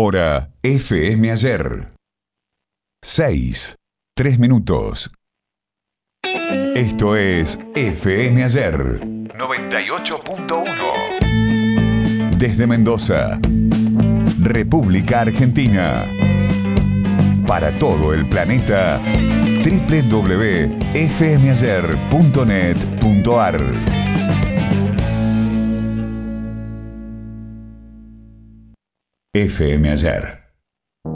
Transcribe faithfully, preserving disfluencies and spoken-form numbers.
Hora F M Ayer. seis, tres minutos. Esto es F M Ayer noventa y ocho punto uno. Desde Mendoza, República Argentina. Para todo el planeta, doble u doble u doble u punto f m ayer punto net punto a r. F M Ayer.